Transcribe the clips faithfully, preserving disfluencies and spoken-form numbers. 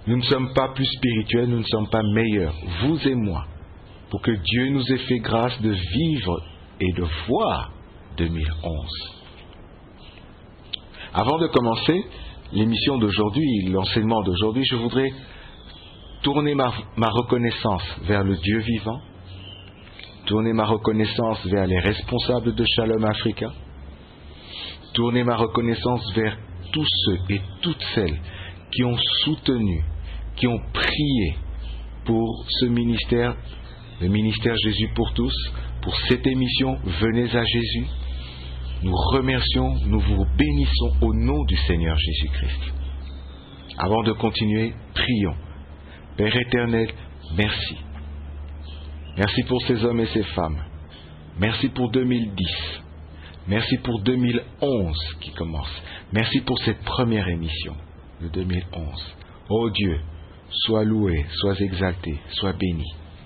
Nous ne sommes pas plus spirituels, nous ne sommes pas meilleurs, vous et moi, pour que Dieu nous ait fait grâce de vivre et de voir deux mille onze. Avant de commencer l'émission d'aujourd'hui, l'enseignement d'aujourd'hui, je voudrais tourner ma, ma reconnaissance vers le Dieu vivant, tourner ma reconnaissance vers les responsables de Shalom Africa, tourner ma reconnaissance vers tous ceux et toutes celles qui ont soutenu, qui ont prié pour ce ministère, le ministère Jésus pour tous, pour cette émission Venez à Jésus. Nous remercions, nous vous bénissons au nom du Seigneur Jésus-Christ. Avant de continuer, prions. Père éternel, merci. Merci pour ces hommes et ces femmes. Merci pour deux mille dix. Merci pour deux mille onze qui commence. Merci pour cette première émission de deux mille onze. Oh Dieu, sois loué, sois exalté, sois béni.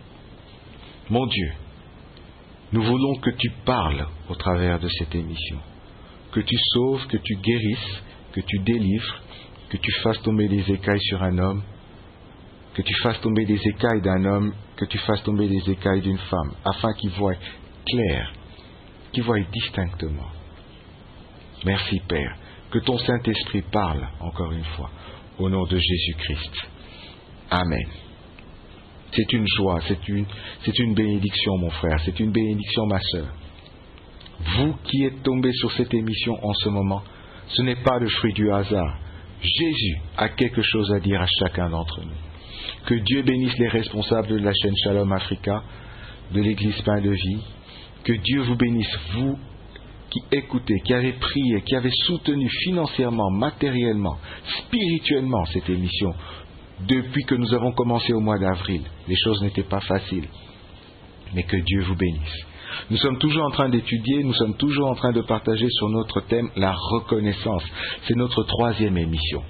Mon Dieu, nous voulons que tu parles au travers de cette émission, que tu sauves, que tu guérisses, que tu délivres, que tu fasses tomber des écailles sur un homme, que tu fasses tomber des écailles d'un homme, que tu fasses tomber des écailles d'une femme, afin qu'ils voient clair, qu'ils voient distinctement. Merci Père, que ton Saint-Esprit parle encore une fois, au nom de Jésus-Christ. Amen. C'est une joie, c'est une, c'est une bénédiction, mon frère, c'est une bénédiction, ma sœur. Vous qui êtes tombés sur cette émission en ce moment, ce n'est pas le fruit du hasard. Jésus a quelque chose à dire à chacun d'entre nous. Que Dieu bénisse les responsables de la chaîne Shalom Africa, de l'Église Pain de Vie. Que Dieu vous bénisse, vous qui écoutez, qui avez prié, qui avez soutenu financièrement, matériellement, spirituellement cette émission. Depuis que nous avons commencé au mois d'avril, les choses n'étaient pas faciles. Mais que Dieu vous bénisse. Nous sommes toujours en train d'étudier, nous sommes toujours en train de partager sur notre thème, la reconnaissance. C'est notre troisième émission.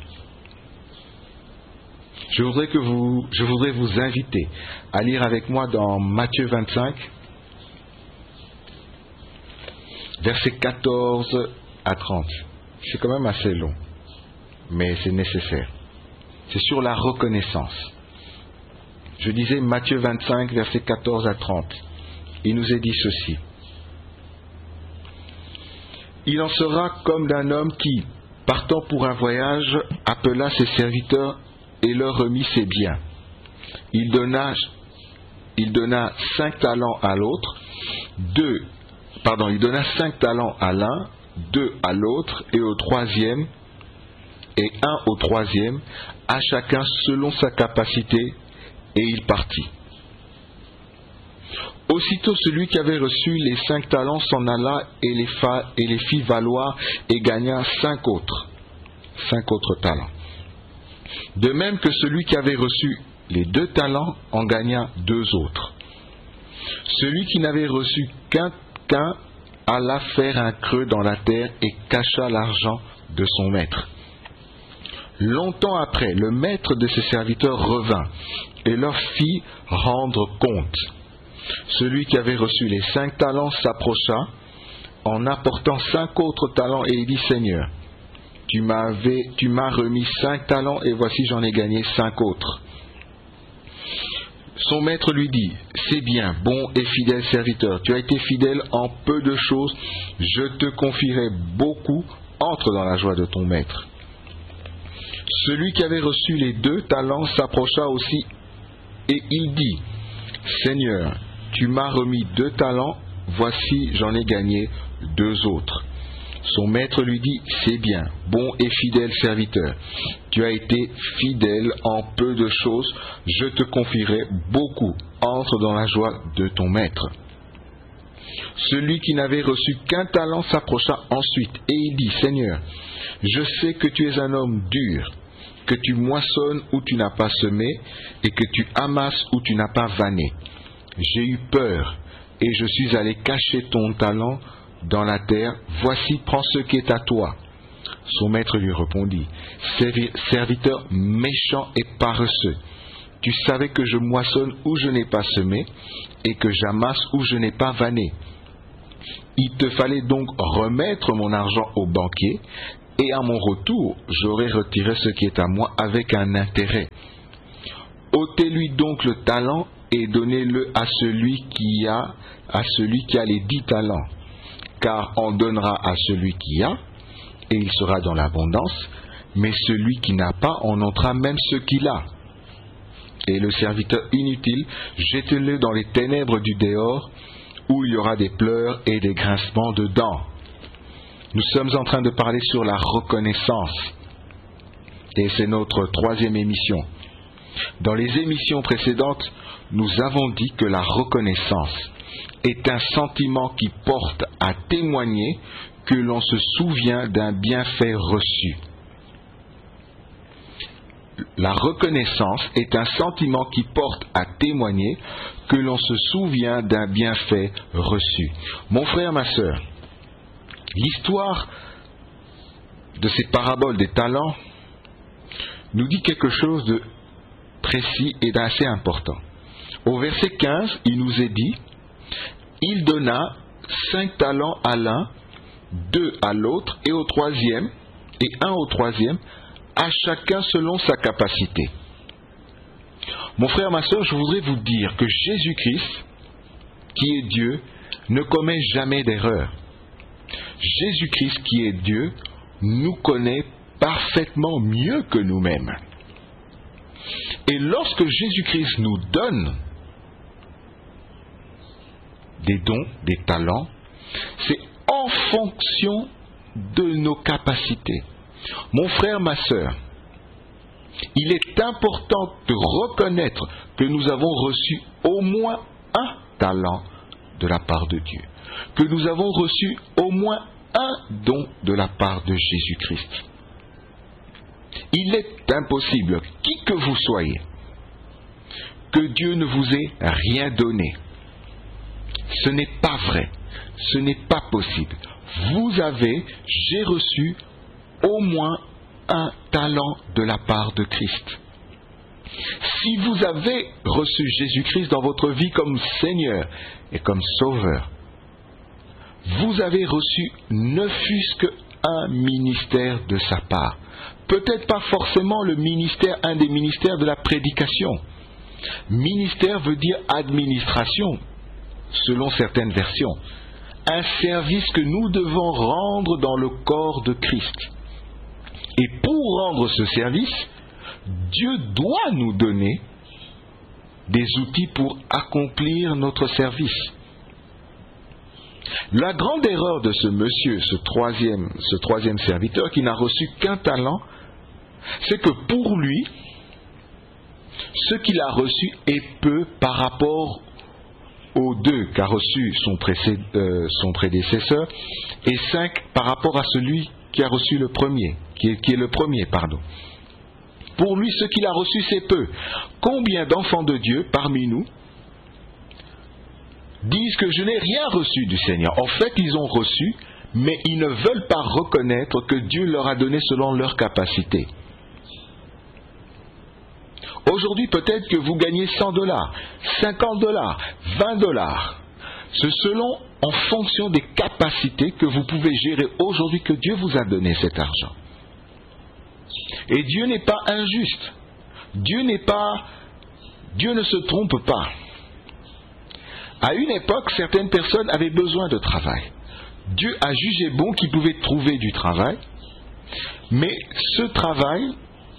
Je voudrais, que vous, je voudrais vous inviter à lire avec moi dans Matthieu vingt-cinq, versets quatorze à trente. C'est quand même assez long, mais c'est nécessaire. C'est sur la reconnaissance. Je disais Matthieu vingt-cinq, versets quatorze à trente. Il nous est dit ceci. Il en sera comme d'un homme qui, partant pour un voyage, appela ses serviteurs et leur remit ses biens. Il donna, il donna cinq talents à l'autre, deux, pardon, il donna cinq talents à l'un, deux à l'autre, et au troisième, et un au troisième, à chacun selon sa capacité, et il partit. Aussitôt celui qui avait reçu les cinq talents s'en alla et les, fa, et les fit valoir et gagna cinq autres, cinq autres talents. De même que celui qui avait reçu les deux talents en gagna deux autres. Celui qui n'avait reçu qu'un, qu'un alla faire un creux dans la terre et cacha l'argent de son maître. Longtemps après, le maître de ses serviteurs revint et leur fit rendre compte. Celui qui avait reçu les cinq talents s'approcha en apportant cinq autres talents et il dit, Seigneur, tu, m'avais, tu m'as remis cinq talents et voici j'en ai gagné cinq autres. Son maître lui dit, c'est bien, bon et fidèle serviteur, tu as été fidèle en peu de choses, je te confierai beaucoup, entre dans la joie de ton maître. Celui qui avait reçu les deux talents s'approcha aussi et il dit, Seigneur, tu m'as remis deux talents, voici j'en ai gagné deux autres. Son maître lui dit, c'est bien, bon et fidèle serviteur, tu as été fidèle en peu de choses, je te confierai beaucoup, entre dans la joie de ton maître. Celui qui n'avait reçu qu'un talent s'approcha ensuite et il dit, Seigneur, je sais que tu es un homme dur, que tu moissonnes où tu n'as pas semé et que tu amasses où tu n'as pas vanné. J'ai eu peur et je suis allé cacher ton talent dans la terre, voici, prends ce qui est à toi. Son maître lui répondit, serviteur méchant et paresseux, tu savais que je moissonne où je n'ai pas semé et que j'amasse où je n'ai pas vanné. Il te fallait donc remettre mon argent au banquier et à mon retour, j'aurais retiré ce qui est à moi avec un intérêt. ôtez-lui donc le talent et donnez-le à celui qui a, à celui qui a les dix talents. Car on donnera à celui qui a, et il sera dans l'abondance, mais celui qui n'a pas, on ôtera même ce qu'il a. Et le serviteur inutile, jetez-le dans les ténèbres du dehors, où il y aura des pleurs et des grincements de dents. Nous sommes en train de parler sur la reconnaissance. Et c'est notre troisième émission. Dans les émissions précédentes, nous avons dit que la reconnaissance est un sentiment qui porte à témoigner que l'on se souvient d'un bienfait reçu. La reconnaissance est un sentiment qui porte à témoigner que l'on se souvient d'un bienfait reçu. Mon frère, ma sœur, l'histoire de ces paraboles des talents nous dit quelque chose de précis et d'assez important. Au verset quinze, il nous est dit « Il donna cinq talents à l'un, deux à l'autre, et au troisième, et un au troisième, à chacun selon sa capacité. » Mon frère, ma sœur, je voudrais vous dire que Jésus-Christ, qui est Dieu, ne commet jamais d'erreur. Jésus-Christ, qui est Dieu, nous connaît parfaitement mieux que nous-mêmes. Et lorsque Jésus-Christ nous donne des dons, des talents, c'est en fonction de nos capacités. Mon frère, ma sœur, il est important de reconnaître que nous avons reçu au moins un talent de la part de Dieu, que nous avons reçu au moins un don de la part de Jésus-Christ. Il est impossible, qui que vous soyez, que Dieu ne vous ait rien donné. Ce n'est pas vrai, ce n'est pas possible. Vous avez, j'ai reçu au moins un talent de la part de Christ. Si vous avez reçu Jésus-Christ dans votre vie comme Seigneur et comme Sauveur, vous avez reçu ne fût-ce qu'un ministère de sa part. Peut-être pas forcément le ministère, un des ministères de la prédication. Ministère veut dire administration, selon certaines versions. Un service que nous devons rendre dans le corps de Christ. Et pour rendre ce service, Dieu doit nous donner des outils pour accomplir notre service. La grande erreur de ce monsieur, ce troisième, ce troisième serviteur qui n'a reçu qu'un talent, c'est que pour lui, ce qu'il a reçu est peu par rapport aux deux qu'a reçu son, précé, euh, son prédécesseur, et cinq par rapport à celui qui a reçu le premier, qui est, qui est le premier, pardon. Pour lui, ce qu'il a reçu, c'est peu. Combien d'enfants de Dieu parmi nous disent que je n'ai rien reçu du Seigneur? En fait, ils ont reçu, mais ils ne veulent pas reconnaître que Dieu leur a donné selon leur capacité. Aujourd'hui, peut-être que vous gagnez cent dollars, cinquante dollars, vingt dollars. C'est selon, en fonction des capacités que vous pouvez gérer aujourd'hui, que Dieu vous a donné cet argent. Et Dieu n'est pas injuste. Dieu n'est pas... Dieu ne se trompe pas. À une époque, certaines personnes avaient besoin de travail. Dieu a jugé bon qu'ils pouvaient trouver du travail, mais ce travail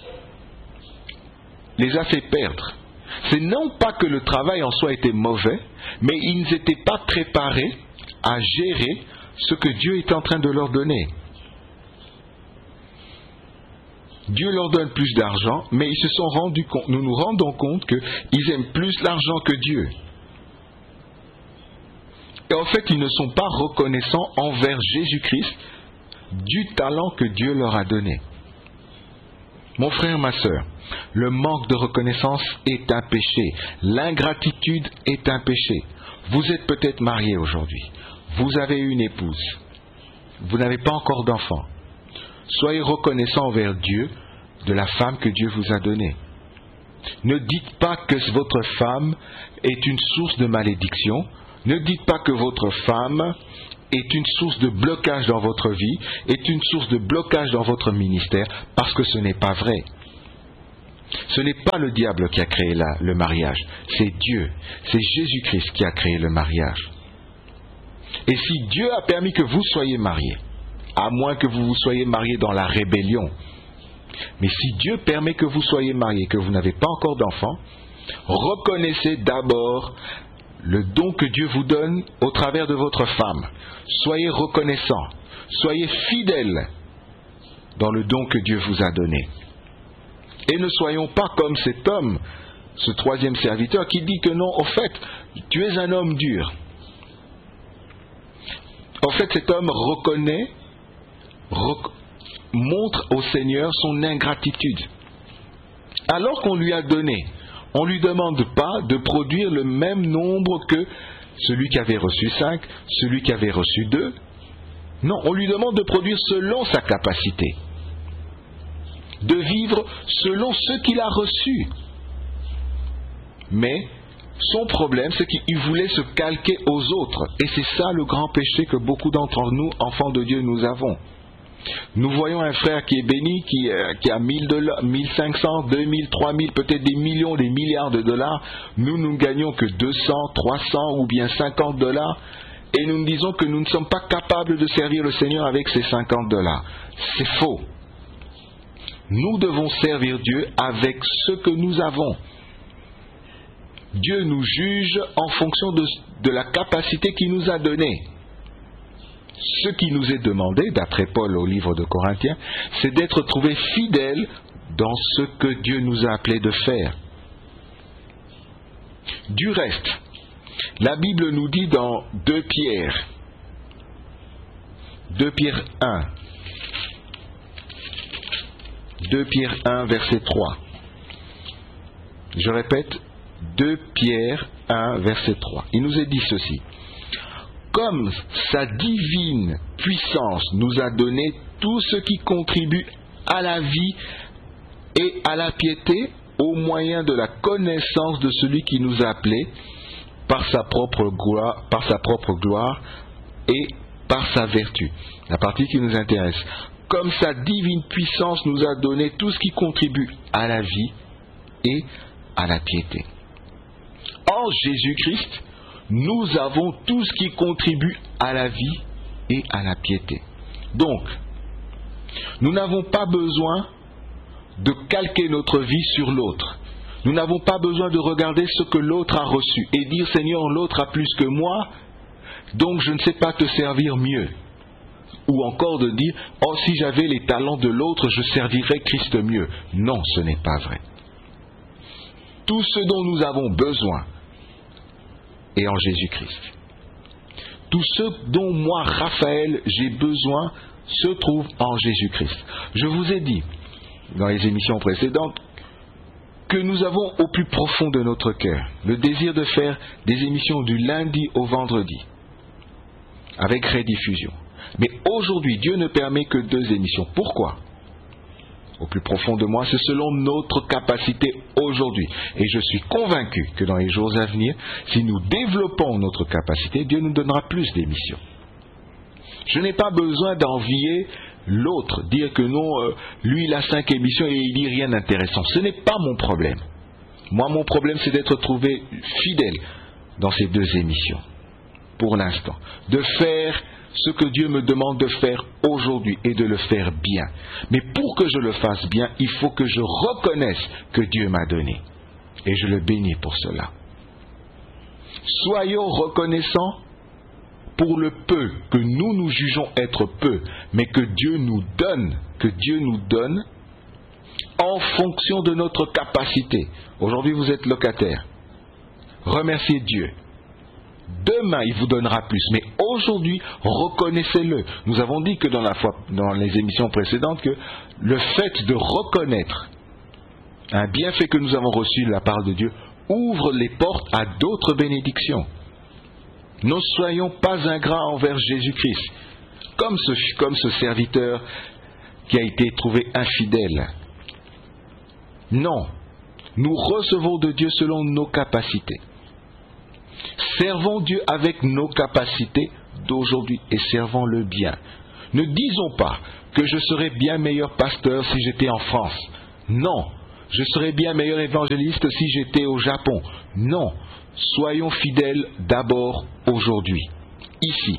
les a fait perdre. C'est non pas que le travail en soi était mauvais, mais ils n'étaient pas préparés à gérer ce que Dieu est en train de leur donner. Dieu leur donne plus d'argent, mais ils se sont rendus compte, nous nous rendons compte qu'ils aiment plus l'argent que Dieu. Et en fait, ils ne sont pas reconnaissants envers Jésus-Christ du talent que Dieu leur a donné. Mon frère, ma sœur, le manque de reconnaissance est un péché. L'ingratitude est un péché. Vous êtes peut-être marié aujourd'hui. Vous avez une épouse. Vous n'avez pas encore d'enfant. Soyez reconnaissant envers Dieu de la femme que Dieu vous a donnée. Ne dites pas que votre femme est une source de malédiction. Ne dites pas que votre femme est une source de blocage dans votre vie, est une source de blocage dans votre ministère, parce que ce n'est pas vrai. Ce n'est pas le diable qui a créé la, le mariage, c'est Dieu, c'est Jésus-Christ qui a créé le mariage. Et si Dieu a permis que vous soyez mariés, à moins que vous vous soyez mariés dans la rébellion, mais si Dieu permet que vous soyez mariés, que vous n'avez pas encore d'enfants, reconnaissez d'abord le don que Dieu vous donne au travers de votre femme. Soyez reconnaissants, soyez fidèles dans le don que Dieu vous a donné. Et ne soyons pas comme cet homme, ce troisième serviteur, qui dit que non, au fait, tu es un homme dur. En fait, cet homme reconnaît, rec- montre au Seigneur son ingratitude. Alors qu'on lui a donné, on ne lui demande pas de produire le même nombre que celui qui avait reçu cinq, celui qui avait reçu deux. Non, on lui demande de produire selon sa capacité, de vivre selon ce qu'il a reçu. Mais son problème, c'est qu'il voulait se calquer aux autres. Et c'est ça le grand péché que beaucoup d'entre nous, enfants de Dieu, nous avons. Nous voyons un frère qui est béni, qui, euh, qui a mille dollars, mille cinq cents, deux mille, trois mille, peut-être des millions, des milliards de dollars. Nous, nous ne gagnons que deux cents, trois cents ou bien cinquante dollars. Et nous nous disons que nous ne sommes pas capables de servir le Seigneur avec ces cinquante dollars. C'est faux. Nous devons servir Dieu avec ce que nous avons. Dieu nous juge en fonction de, de la capacité qu'il nous a donnée. Ce qui nous est demandé, d'après Paul au livre de Corinthiens, c'est d'être trouvés fidèles dans ce que Dieu nous a appelés de faire. Du reste, la Bible nous dit dans deux Pierre, deux Pierre un, deux Pierre un, verset trois. Je répète, deux Pierre un, verset trois. Il nous est dit ceci. Comme sa divine puissance nous a donné tout ce qui contribue à la vie et à la piété au moyen de la connaissance de celui qui nous a appelés par sa propre gloire, par sa propre gloire et par sa vertu. La partie qui nous intéresse. Comme sa divine puissance nous a donné tout ce qui contribue à la vie et à la piété. En Jésus-Christ, nous avons tout ce qui contribue à la vie et à la piété. Donc, nous n'avons pas besoin de calquer notre vie sur l'autre. Nous n'avons pas besoin de regarder ce que l'autre a reçu et dire « Seigneur, l'autre a plus que moi, donc je ne sais pas te servir mieux. » Ou encore de dire « Oh, si j'avais les talents de l'autre, je servirais Christ mieux. » Non, ce n'est pas vrai. Tout ce dont nous avons besoin est en Jésus-Christ. Tout ce dont moi, Raphaël, j'ai besoin se trouve en Jésus-Christ. Je vous ai dit, dans les émissions précédentes, que nous avons au plus profond de notre cœur le désir de faire des émissions du lundi au vendredi, avec rediffusion. Mais aujourd'hui, Dieu ne permet que deux émissions. Pourquoi ? Au plus profond de moi, c'est selon notre capacité aujourd'hui. Et je suis convaincu que dans les jours à venir, si nous développons notre capacité, Dieu nous donnera plus d'émissions. Je n'ai pas besoin d'envier l'autre, dire que non, euh, lui il a cinq émissions et il dit rien d'intéressant. Ce n'est pas mon problème. Moi, mon problème, c'est d'être trouvé fidèle dans ces deux émissions, pour l'instant. De faire ce que Dieu me demande de faire aujourd'hui et de le faire bien. Mais pour que je le fasse bien, il faut que je reconnaisse que Dieu m'a donné. Et je le bénis pour cela. Soyons reconnaissants pour le peu que nous nous jugeons être peu, mais que Dieu nous donne, que Dieu nous donne en fonction de notre capacité. Aujourd'hui, vous êtes locataire. Remerciez Dieu. Demain, il vous donnera plus. Mais aujourd'hui, reconnaissez-le. Nous avons dit que dans, la fois, dans les émissions précédentes que le fait de reconnaître un bienfait que nous avons reçu de la part de Dieu ouvre les portes à d'autres bénédictions. Ne soyons pas ingrats envers Jésus-Christ, comme ce, comme ce serviteur qui a été trouvé infidèle. Non, nous recevons de Dieu selon nos capacités. Servons Dieu avec nos capacités d'aujourd'hui et servons-le bien. Ne disons pas que je serais bien meilleur pasteur si j'étais en France. Non, je serais bien meilleur évangéliste si j'étais au Japon. Non, soyons fidèles d'abord aujourd'hui, ici.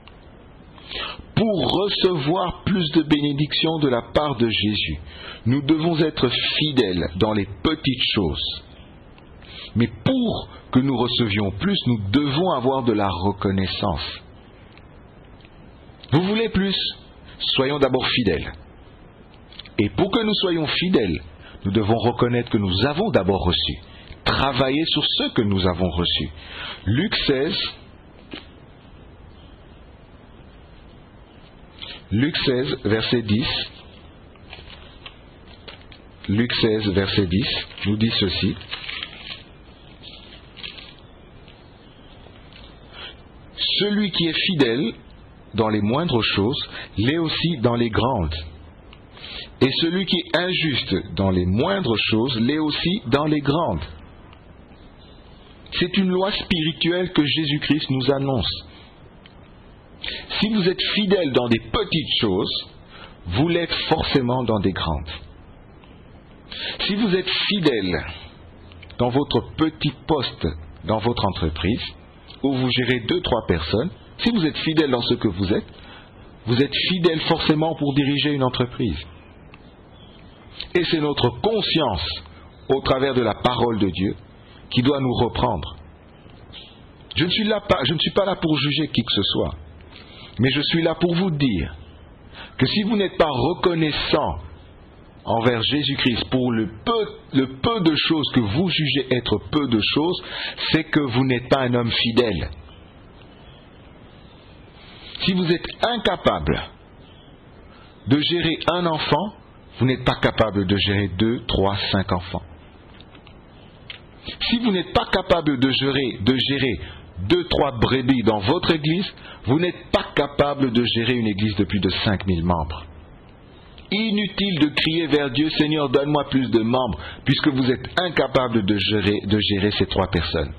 Pour recevoir plus de bénédictions de la part de Jésus, nous devons être fidèles dans les petites choses. Mais pour que nous recevions plus, nous devons avoir de la reconnaissance. Vous voulez plus? Soyons d'abord fidèles. Et pour que nous soyons fidèles, nous devons reconnaître que nous avons d'abord reçu. Travailler sur ce que nous avons reçu. Luc seize, Luc seize, verset dix. Luc seize, verset dix, nous dit ceci. Celui qui est fidèle dans les moindres choses, l'est aussi dans les grandes. Et celui qui est injuste dans les moindres choses, l'est aussi dans les grandes. C'est une loi spirituelle que Jésus-Christ nous annonce. Si vous êtes fidèle dans des petites choses, vous l'êtes forcément dans des grandes. Si vous êtes fidèle dans votre petit poste, dans votre entreprise, où vous gérez deux, trois personnes, si vous êtes fidèle dans ce que vous êtes, vous êtes fidèle forcément pour diriger une entreprise. Et c'est notre conscience, au travers de la parole de Dieu, qui doit nous reprendre. Je ne suis là pas, je ne suis pas là pour juger qui que ce soit, mais je suis là pour vous dire que si vous n'êtes pas reconnaissant envers Jésus-Christ pour le peu, le peu de choses que vous jugez être peu de choses, c'est que vous n'êtes pas un homme fidèle. Si vous êtes incapable de gérer un enfant, vous n'êtes pas capable de gérer deux, trois, cinq enfants. Si vous n'êtes pas capable de gérer, de gérer deux, trois brebis dans votre église, vous n'êtes pas capable de gérer une église de plus de cinq mille membres. Inutile de crier vers Dieu, Seigneur, donne-moi plus de membres, puisque vous êtes incapable de gérer, de gérer ces trois personnes.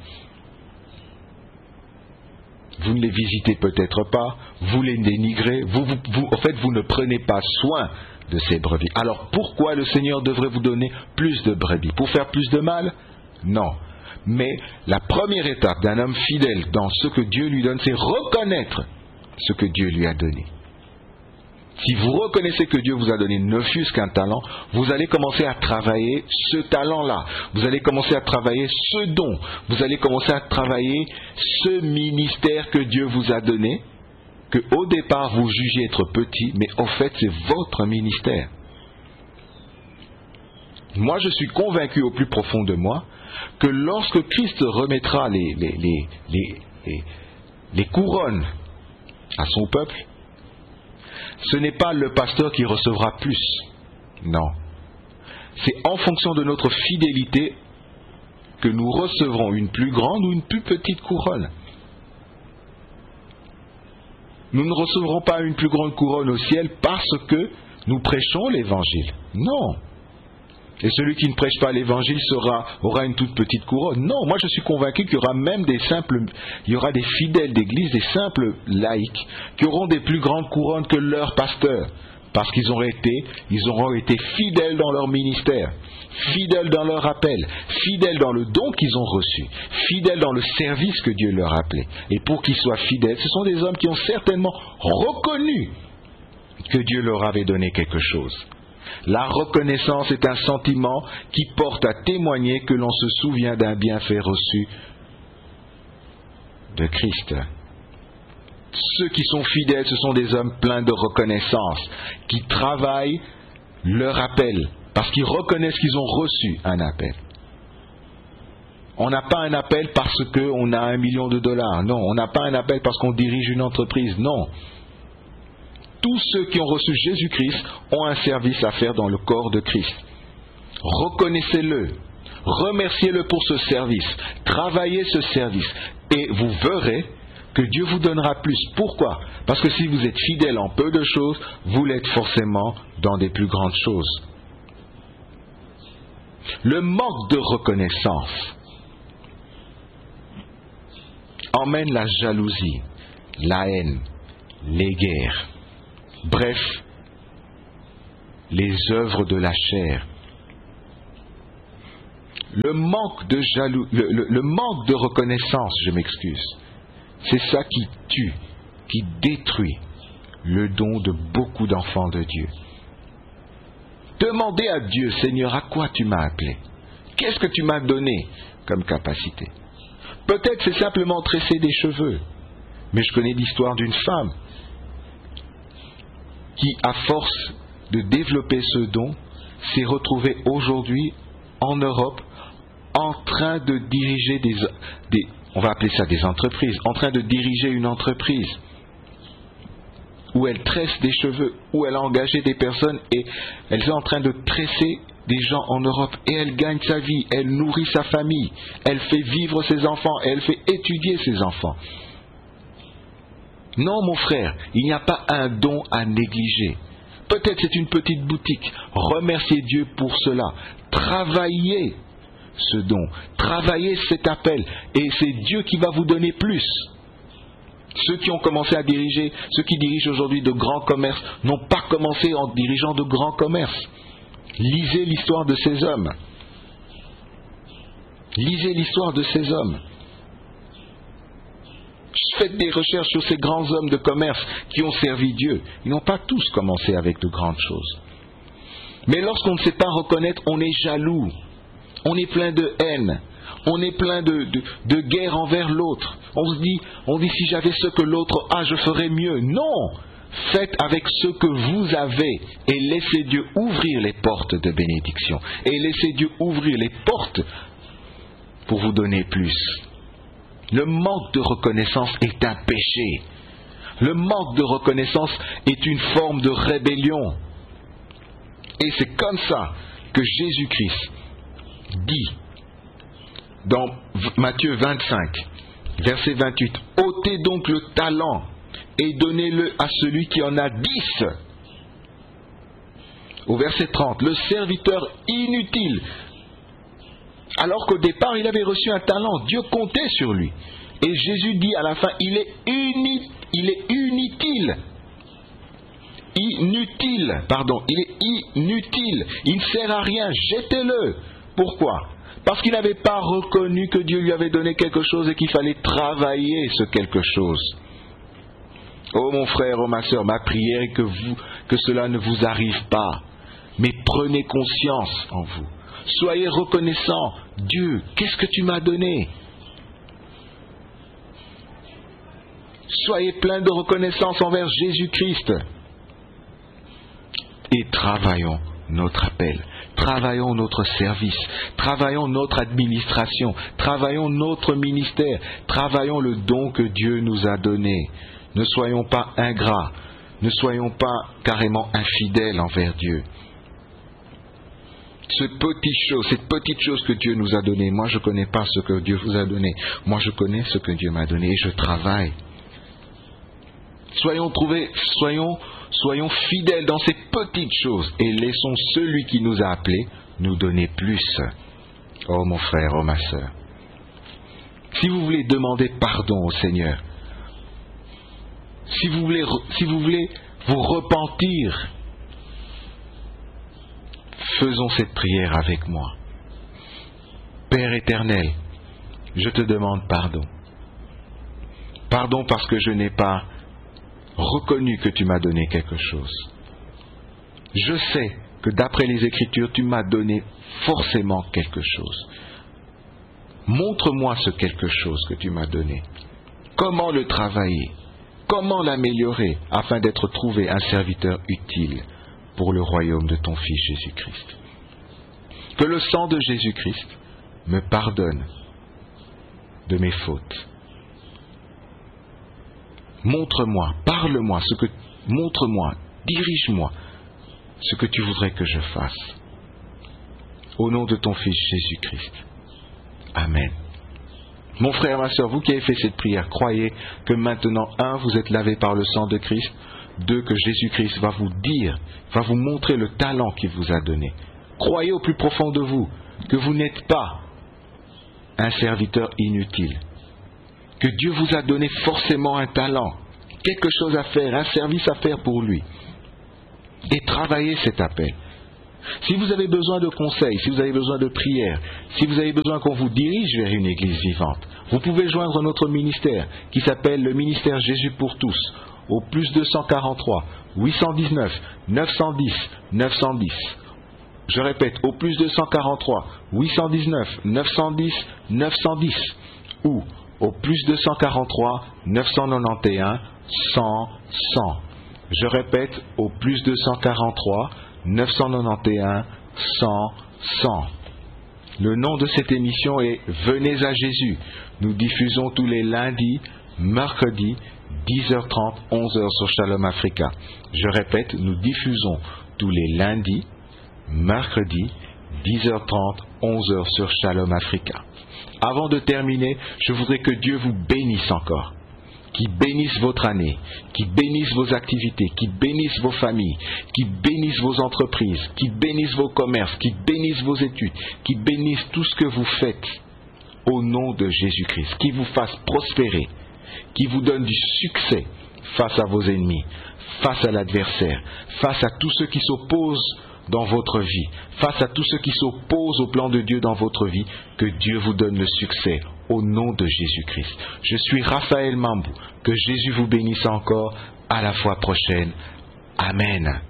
Vous ne les visitez peut-être pas, vous les dénigrez, vous, vous, vous, en fait, vous ne prenez pas soin de ces brebis. Alors pourquoi le Seigneur devrait vous donner plus de brebis? Pour faire plus de mal? Non. Mais la première étape d'un homme fidèle dans ce que Dieu lui donne, c'est reconnaître ce que Dieu lui a donné. Si vous reconnaissez que Dieu vous a donné ne fût-ce qu'un talent, vous allez commencer à travailler ce talent-là. Vous allez commencer à travailler ce don. Vous allez commencer à travailler ce ministère que Dieu vous a donné, que au départ vous jugez être petit, mais en fait c'est votre ministère. Moi je suis convaincu au plus profond de moi que lorsque Christ remettra les, les, les, les, les, les couronnes à son peuple, ce n'est pas le pasteur qui recevra plus. Non. C'est en fonction de notre fidélité que nous recevrons une plus grande ou une plus petite couronne. Nous ne recevrons pas une plus grande couronne au ciel parce que nous prêchons l'évangile. Non. Et celui qui ne prêche pas l'évangile sera, aura une toute petite couronne. Non, moi je suis convaincu qu'il y aura même des simples, il y aura des fidèles d'église, des simples laïcs, qui auront des plus grandes couronnes que leurs pasteurs, parce qu'ils auront été, ils auront été fidèles dans leur ministère, fidèles dans leur appel, fidèles dans le don qu'ils ont reçu, fidèles dans le service que Dieu leur a appelé. Et pour qu'ils soient fidèles, ce sont des hommes qui ont certainement reconnu que Dieu leur avait donné quelque chose. La reconnaissance est un sentiment qui porte à témoigner que l'on se souvient d'un bienfait reçu de Christ. Ceux qui sont fidèles, ce sont des hommes pleins de reconnaissance, qui travaillent leur appel, parce qu'ils reconnaissent qu'ils ont reçu un appel. On n'a pas un appel parce qu'on a un million de dollars, non. On n'a pas un appel parce qu'on dirige une entreprise, non. Tous ceux qui ont reçu Jésus-Christ ont un service à faire dans le corps de Christ. Reconnaissez-le, remerciez-le pour ce service, travaillez ce service, et vous verrez que Dieu vous donnera plus. Pourquoi? Parce que si vous êtes fidèle en peu de choses, vous l'êtes forcément dans des plus grandes choses. Le manque de reconnaissance emmène la jalousie, la haine, les guerres. Bref, les œuvres de la chair. le manque de jaloux, le, le, le manque de reconnaissance, je m'excuse, c'est ça qui tue, qui détruit le don de beaucoup d'enfants de Dieu. Demandez à Dieu, Seigneur, à quoi tu m'as appelé? Qu'est-ce que tu m'as donné comme capacité? Peut-être c'est simplement tresser des cheveux, mais je connais l'histoire d'une femme qui, à force de développer ce don, s'est retrouvée aujourd'hui en Europe en train de diriger des, des, on va appeler ça des entreprises, en train de diriger une entreprise où elle tresse des cheveux, où elle a engagé des personnes et elle est en train de tresser des gens en Europe et elle gagne sa vie, elle nourrit sa famille, elle fait vivre ses enfants, elle fait étudier ses enfants. Non, mon frère, il n'y a pas un don à négliger. Peut-être c'est une petite boutique. Remerciez Dieu pour cela. Travaillez ce don. Travaillez cet appel. Et c'est Dieu qui va vous donner plus. Ceux qui ont commencé à diriger, ceux qui dirigent aujourd'hui de grands commerces, n'ont pas commencé en dirigeant de grands commerces. Lisez l'histoire de ces hommes. Lisez l'histoire de ces hommes. Faites des recherches sur ces grands hommes de commerce qui ont servi Dieu. Ils n'ont pas tous commencé avec de grandes choses. Mais lorsqu'on ne sait pas reconnaître, on est jaloux. On est plein de haine. On est plein de, de, de guerre envers l'autre. On se dit, on dit si j'avais ce que l'autre a, je ferais mieux. Non! Faites avec ce que vous avez et laissez Dieu ouvrir les portes de bénédiction. Et laissez Dieu ouvrir les portes pour vous donner plus. Le manque de reconnaissance est un péché. Le manque de reconnaissance est une forme de rébellion. Et c'est comme ça que Jésus-Christ dit dans Matthieu vingt-cinq, verset vingt-huit, « ôtez donc le talent et donnez-le à celui qui en a dix. » Au verset trente, « Le serviteur inutile. » Alors qu'au départ, il avait reçu un talent. Dieu comptait sur lui. Et Jésus dit à la fin, il est, uni, il est inutile. Inutile, pardon. Il est inutile. Il ne sert à rien. Jetez-le. Pourquoi? Parce qu'il n'avait pas reconnu que Dieu lui avait donné quelque chose et qu'il fallait travailler ce quelque chose. Oh mon frère, oh ma soeur, ma prière est que, vous, que cela ne vous arrive pas. Mais prenez conscience en vous. Soyez reconnaissants. Dieu, qu'est-ce que tu m'as donné? Soyez plein de reconnaissance envers Jésus-Christ. Et travaillons notre appel. Travaillons notre service. Travaillons notre administration. Travaillons notre ministère. Travaillons le don que Dieu nous a donné. Ne soyons pas ingrats. Ne soyons pas carrément infidèles envers Dieu. Ce petit chose, cette petite chose que Dieu nous a donnée, moi je ne connais pas ce que Dieu vous a donné, moi je connais ce que Dieu m'a donné et je travaille. Soyons trouvés, soyons, soyons fidèles dans ces petites choses et laissons celui qui nous a appelés nous donner plus. Oh mon frère, oh ma soeur, si vous voulez demander pardon au Seigneur, si vous voulez, si vous voulez vous repentir, faisons cette prière avec moi. Père éternel, je te demande pardon. Pardon parce que je n'ai pas reconnu que tu m'as donné quelque chose. Je sais que d'après les Écritures, tu m'as donné forcément quelque chose. Montre-moi ce quelque chose que tu m'as donné. Comment le travailler? Comment l'améliorer afin d'être trouvé un serviteur utile pour le royaume de ton Fils Jésus-Christ. Que le sang de Jésus-Christ me pardonne de mes fautes. Montre-moi, parle-moi, ce que, montre-moi, dirige-moi ce que tu voudrais que je fasse. Au nom de ton Fils Jésus-Christ. Amen. Mon frère, ma soeur, vous qui avez fait cette prière, croyez que maintenant, un, vous êtes lavé par le sang de Christ. Deux, que Jésus-Christ va vous dire, va vous montrer le talent qu'il vous a donné. Croyez au plus profond de vous que vous n'êtes pas un serviteur inutile. Que Dieu vous a donné forcément un talent, quelque chose à faire, un service à faire pour lui. Et travaillez cet appel. Si vous avez besoin de conseils, si vous avez besoin de prières, si vous avez besoin qu'on vous dirige vers une église vivante, vous pouvez joindre notre ministère qui s'appelle le ministère Jésus pour tous au plus deux cent quarante-trois, huit cent dix-neuf, neuf cent dix, neuf cent dix. Je répète, au plus deux cent quarante-trois, huit cent dix-neuf, neuf cent dix, neuf cent dix ou au plus deux cent quarante-trois, neuf cent quatre-vingt-onze, cent, cent. Je répète, au plus deux cent quarante-trois, neuf cent quatre-vingt-onze, cent, cent. Le nom de cette émission est Venez à Jésus. Nous diffusons tous les lundis, mercredis, dix heures trente, onze heures sur Shalom Africa. Je répète, nous diffusons tous les lundis, mercredis, dix heures trente, onze heures sur Shalom Africa. Avant de terminer, je voudrais que Dieu vous bénisse encore. Qu'il bénisse votre année, qu'il bénisse vos activités, qu'il bénisse vos familles, qu'il bénisse vos entreprises, qu'il bénisse vos commerces, qu'il bénisse vos études, qu'il bénisse tout ce que vous faites au nom de Jésus-Christ, qu'il vous fasse prospérer, qu'il vous donne du succès face à vos ennemis, face à l'adversaire, face à tous ceux qui s'opposent dans votre vie, face à tous ceux qui s'opposent au plan de Dieu dans votre vie, que Dieu vous donne le succès au nom de Jésus-Christ. Je suis Raphaël Mambou, que Jésus vous bénisse encore, à la fois prochaine. Amen.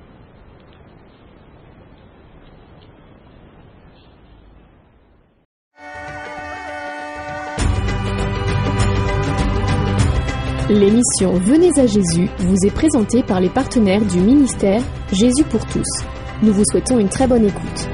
L'émission Venez à Jésus vous est présentée par les partenaires du ministère Jésus pour tous. Nous vous souhaitons une très bonne écoute.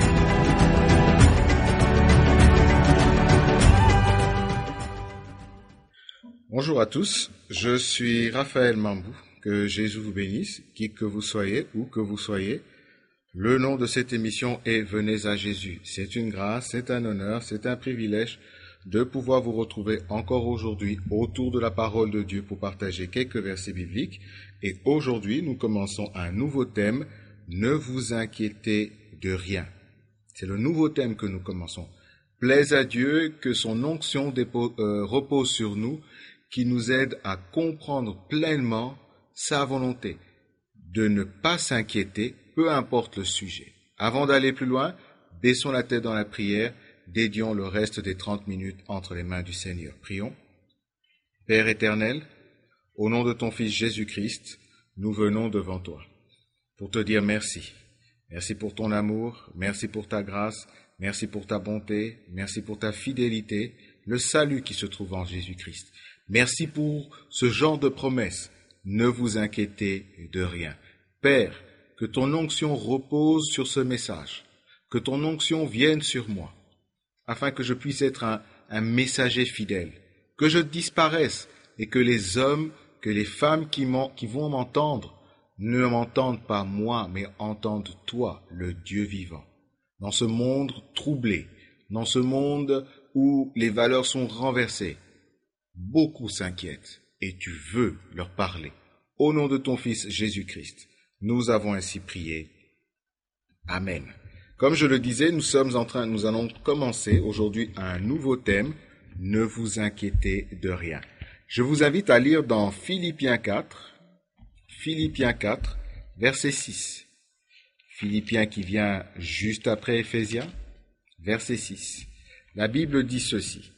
Bonjour à tous, je suis Raphaël Mambou, que Jésus vous bénisse, qui que vous soyez, où que vous soyez. Le nom de cette émission est Venez à Jésus. C'est une grâce, c'est un honneur, c'est un privilège de pouvoir vous retrouver encore aujourd'hui autour de la parole de Dieu pour partager quelques versets bibliques. Et aujourd'hui, nous commençons un nouveau thème, ne vous inquiétez de rien. C'est le nouveau thème que nous commençons. Plaise à Dieu que son onction dépose, euh, repose sur nous, qui nous aide à comprendre pleinement sa volonté, de ne pas s'inquiéter, peu importe le sujet. Avant d'aller plus loin, baissons la tête dans la prière, dédions le reste des trente minutes entre les mains du Seigneur. Prions. Père éternel, au nom de ton Fils Jésus-Christ, nous venons devant toi pour te dire merci. Merci pour ton amour, merci pour ta grâce, merci pour ta bonté, merci pour ta fidélité, le salut qui se trouve en Jésus-Christ. Merci pour ce genre de promesses. Ne vous inquiétez de rien. Père, que ton onction repose sur ce message, que ton onction vienne sur moi, afin que je puisse être un, un messager fidèle, que je disparaisse et que les hommes, que les femmes qui, qui vont m'entendre ne m'entendent pas moi, mais entendent toi, le Dieu vivant. Dans ce monde troublé, dans ce monde où les valeurs sont renversées, beaucoup s'inquiètent et tu veux leur parler. Au nom de ton Fils Jésus-Christ, nous avons ainsi prié. Amen. Comme je le disais, nous sommes en train, nous allons commencer aujourd'hui un nouveau thème, ne vous inquiétez de rien. Je vous invite à lire dans Philippiens quatre, Philippiens quatre, verset six. Philippiens qui vient juste après Éphésiens, verset six. La Bible dit ceci.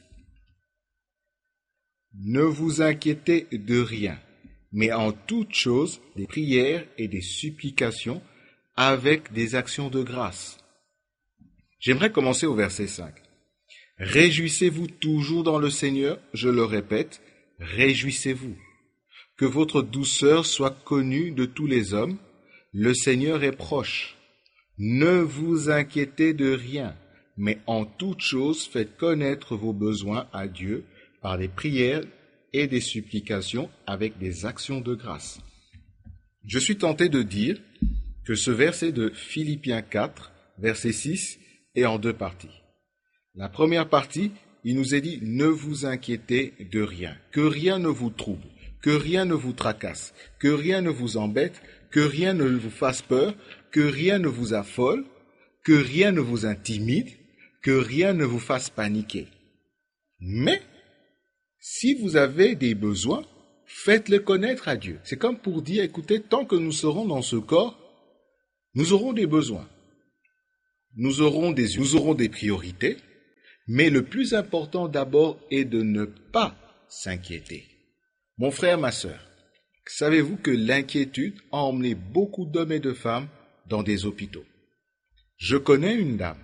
Ne vous inquiétez de rien, mais en toute chose, des prières et des supplications avec des actions de grâce. J'aimerais commencer au verset cinq. Réjouissez-vous toujours dans le Seigneur, je le répète, réjouissez-vous. Que votre douceur soit connue de tous les hommes, le Seigneur est proche. Ne vous inquiétez de rien, mais en toute chose faites connaître vos besoins à Dieu par des prières et des supplications avec des actions de grâce. Je suis tenté de dire que ce verset de Philippiens quatre, verset six, est en deux parties. La première partie, il nous est dit « Ne vous inquiétez de rien, que rien ne vous trouble, que rien ne vous tracasse, que rien ne vous embête, que rien ne vous fasse peur, que rien ne vous affole, que rien ne vous intimide, que rien ne vous fasse paniquer. Mais, si vous avez des besoins, faites-les connaître à Dieu. » C'est comme pour dire, écoutez, tant que nous serons dans ce corps, Nous aurons des besoins, nous aurons des, nous aurons des priorités, mais le plus important d'abord est de ne pas s'inquiéter. Mon frère, ma sœur, savez-vous que l'inquiétude a emmené beaucoup d'hommes et de femmes dans des hôpitaux? Je connais une dame.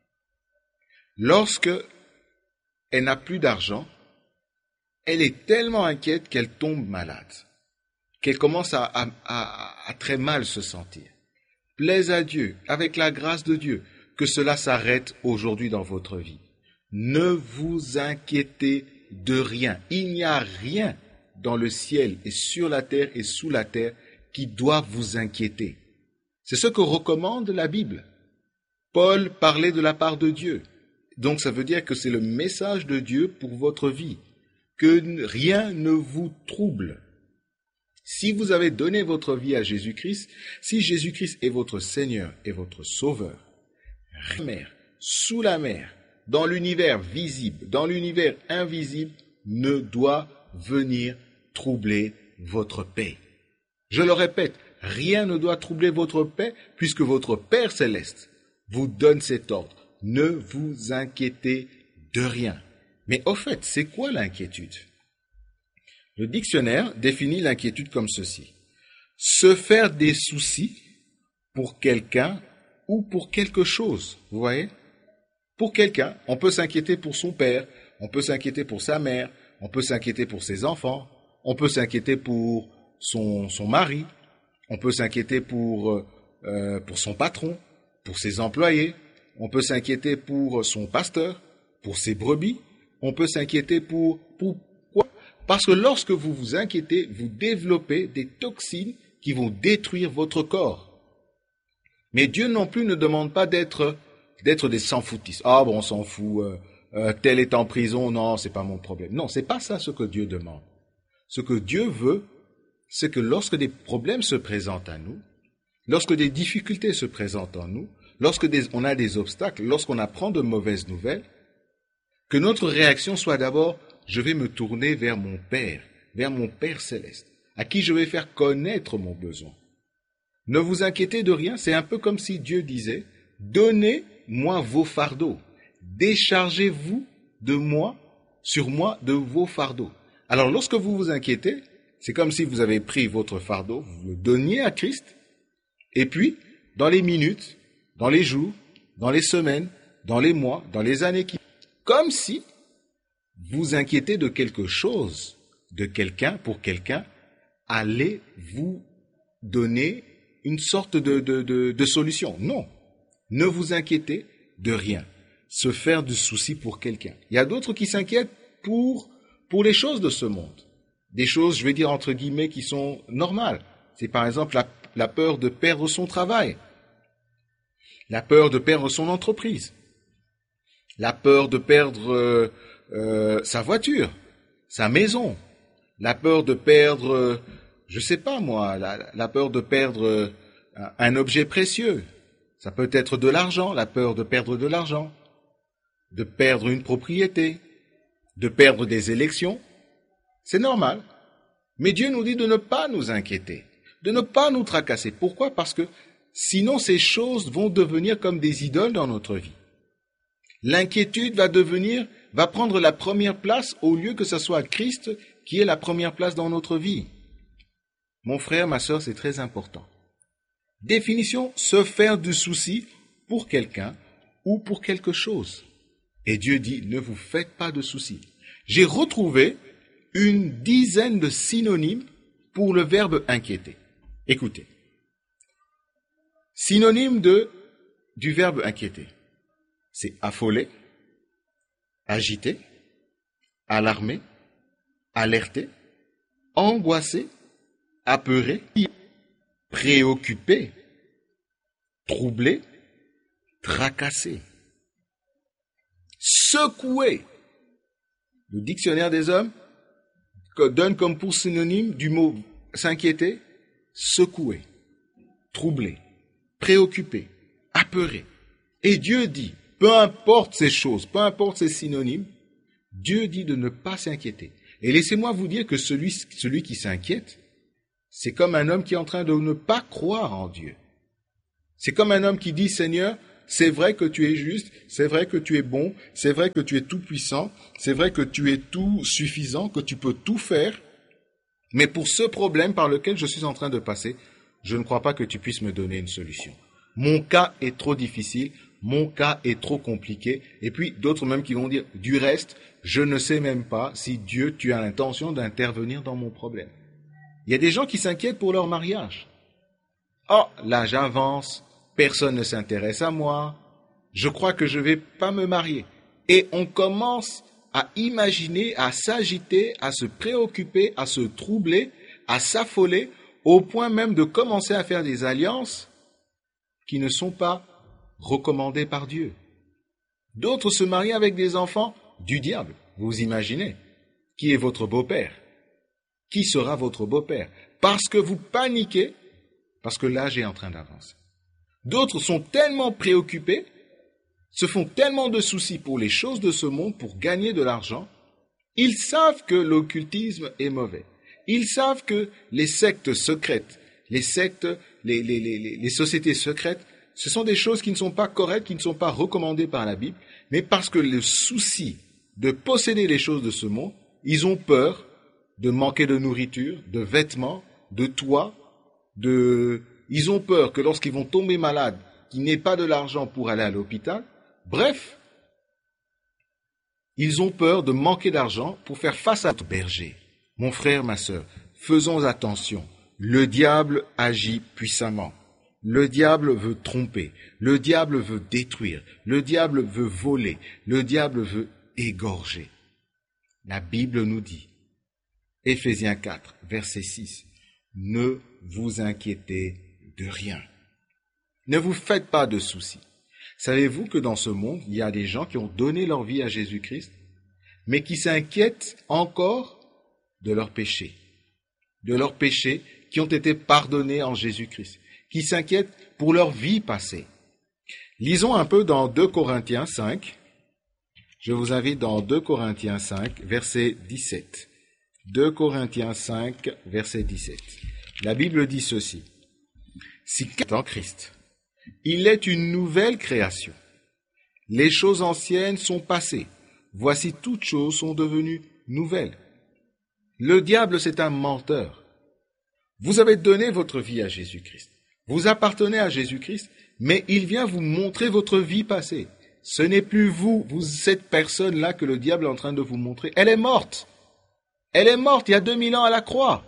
Lorsque elle n'a plus d'argent, elle est tellement inquiète qu'elle tombe malade, qu'elle commence à, à, à, à très mal se sentir. Plaise à Dieu, avec la grâce de Dieu, que cela s'arrête aujourd'hui dans votre vie. Ne vous inquiétez de rien. Il n'y a rien dans le ciel et sur la terre et sous la terre qui doit vous inquiéter. C'est ce que recommande la Bible. Paul parlait de la part de Dieu. Donc ça veut dire que c'est le message de Dieu pour votre vie. Que rien ne vous trouble. Si vous avez donné votre vie à Jésus-Christ, si Jésus-Christ est votre Seigneur et votre Sauveur, mer, sous la mer, dans l'univers visible, dans l'univers invisible, ne doit venir troubler votre paix. Je le répète, rien ne doit troubler votre paix puisque votre Père céleste vous donne cet ordre. Ne vous inquiétez de rien. Mais au fait, c'est quoi l'inquiétude? Le dictionnaire définit l'inquiétude comme ceci. Se faire des soucis pour quelqu'un ou pour quelque chose. Vous voyez? Pour quelqu'un, on peut s'inquiéter pour son père, on peut s'inquiéter pour sa mère, on peut s'inquiéter pour ses enfants, on peut s'inquiéter pour son, son mari, on peut s'inquiéter pour, euh, pour son patron, pour ses employés, on peut s'inquiéter pour son pasteur, pour ses brebis, on peut s'inquiéter pour, pour quoi? Parce que lorsque vous vous inquiétez, vous développez des toxines qui vont détruire votre corps. Mais Dieu non plus ne demande pas d'être d'être des sans-foutistes. Ah bon, on s'en fout, euh, euh, tel est en prison, non, c'est pas mon problème. Non, c'est pas ça ce que Dieu demande. Ce que Dieu veut, c'est que lorsque des problèmes se présentent à nous, lorsque des difficultés se présentent en nous, lorsque des, on a des obstacles, lorsqu'on apprend de mauvaises nouvelles, que notre réaction soit d'abord, je vais me tourner vers mon Père, vers mon Père céleste, à qui je vais faire connaître mon besoin. Ne vous inquiétez de rien, c'est un peu comme si Dieu disait, donnez-moi vos fardeaux, déchargez-vous de moi, sur moi, de vos fardeaux. Alors lorsque vous vous inquiétez, c'est comme si vous avez pris votre fardeau, vous le donniez à Christ, et puis, dans les minutes, dans les jours, dans les semaines, dans les mois, dans les années qui... Comme si vous inquiétez de quelque chose, de quelqu'un, pour quelqu'un, allez vous donner une sorte de, de, de, de solution. Non, ne vous inquiétez de rien. Se faire du souci pour quelqu'un. Il y a d'autres qui s'inquiètent pour, pour les choses de ce monde. Des choses, je vais dire entre guillemets, qui sont normales. C'est par exemple la, la peur de perdre son travail, la peur de perdre son entreprise, la peur de perdre euh, euh, sa voiture, sa maison, la peur de perdre, euh, je sais pas moi, la, la peur de perdre euh, un objet précieux. Ça peut être de l'argent, la peur de perdre de l'argent, de perdre une propriété, de perdre des élections. C'est normal. Mais Dieu nous dit de ne pas nous inquiéter, de ne pas nous tracasser. Pourquoi? Parce que sinon ces choses vont devenir comme des idoles dans notre vie. L'inquiétude va devenir, va prendre la première place au lieu que ce soit Christ qui ait la première place dans notre vie. Mon frère, ma sœur, c'est très important. Définition, se faire du souci pour quelqu'un ou pour quelque chose. Et Dieu dit, ne vous faites pas de soucis. J'ai retrouvé une dizaine de synonymes pour le verbe inquiéter. Écoutez. Synonyme de, du verbe inquiéter. C'est affoler, agiter, alarmer, alerter, angoisser, apeurer, préoccuper, troubler, tracasser, secouer. Le dictionnaire des hommes donne comme pour synonyme du mot s'inquiéter, secouer, troubler, préoccuper, apeurer. Et Dieu dit, peu importe ces choses, peu importe ces synonymes, Dieu dit de ne pas s'inquiéter. Et laissez-moi vous dire que celui, celui qui s'inquiète, c'est comme un homme qui est en train de ne pas croire en Dieu. C'est comme un homme qui dit, Seigneur, c'est vrai que tu es juste, c'est vrai que tu es bon, c'est vrai que tu es tout puissant, c'est vrai que tu es tout suffisant, que tu peux tout faire, mais pour ce problème par lequel je suis en train de passer, je ne crois pas que tu puisses me donner une solution. Mon cas est trop difficile, mon cas est trop compliqué, et puis d'autres même qui vont dire, du reste, je ne sais même pas si Dieu, tu as l'intention d'intervenir dans mon problème. Il y a des gens qui s'inquiètent pour leur mariage. Oh, l'âge avance, personne ne s'intéresse à moi, je crois que je ne vais pas me marier. Et on commence à imaginer, à s'agiter, à se préoccuper, à se troubler, à s'affoler, au point même de commencer à faire des alliances qui ne sont pas recommandées par Dieu. D'autres se marient avec des enfants du diable. Vous imaginez, qui est votre beau-père? Qui sera votre beau-père? Parce que vous paniquez, parce que l'âge est en train d'avancer. D'autres sont tellement préoccupés, se font tellement de soucis pour les choses de ce monde, pour gagner de l'argent, ils savent que l'occultisme est mauvais. Ils savent que les sectes secrètes, les sectes, les, les, les, les sociétés secrètes, ce sont des choses qui ne sont pas correctes, qui ne sont pas recommandées par la Bible, mais parce que le souci de posséder les choses de ce monde, ils ont peur de manquer de nourriture, de vêtements, de toit, de... Ils ont peur que lorsqu'ils vont tomber malades, qu'ils n'aient pas de l'argent pour aller à l'hôpital. Bref, ils ont peur de manquer d'argent pour faire face à notre berger. Mon frère, ma sœur, faisons attention. Le diable agit puissamment. Le diable veut tromper. Le diable veut détruire. Le diable veut voler. Le diable veut égorger. La Bible nous dit, Éphésiens quatre, verset six, « Ne vous inquiétez de rien. Ne vous faites pas de soucis. » Savez-vous que dans ce monde, il y a des gens qui ont donné leur vie à Jésus-Christ, mais qui s'inquiètent encore de leurs péchés, de leurs péchés qui ont été pardonnés en Jésus-Christ, qui s'inquiètent pour leur vie passée. Lisons un peu dans deux Corinthiens cinq. Je vous invite dans deux Corinthiens cinq, verset dix-sept. deux Corinthiens cinq, verset dix-sept. La Bible dit ceci. « Si en Christ, il est une nouvelle création. Les choses anciennes sont passées. Voici toutes choses sont devenues nouvelles. » Le diable, c'est un menteur. Vous avez donné votre vie à Jésus-Christ. Vous appartenez à Jésus-Christ, mais il vient vous montrer votre vie passée. Ce n'est plus vous, vous, cette personne-là que le diable est en train de vous montrer. Elle est morte. Elle est morte il y a deux mille ans à la croix.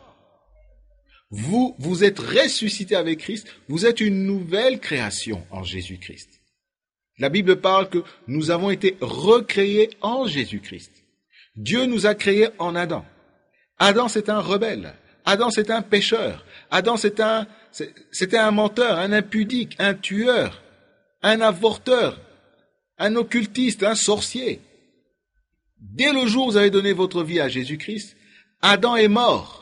Vous, vous êtes ressuscité avec Christ. Vous êtes une nouvelle création en Jésus-Christ. La Bible parle que nous avons été recréés en Jésus-Christ. Dieu nous a créés en Adam. Adam, c'est un rebelle. Adam, c'est un pécheur. Adam, c'est un, c'était un menteur, un impudique, un tueur, un avorteur, un occultiste, un sorcier. Dès le jour où vous avez donné votre vie à Jésus-Christ, Adam est mort.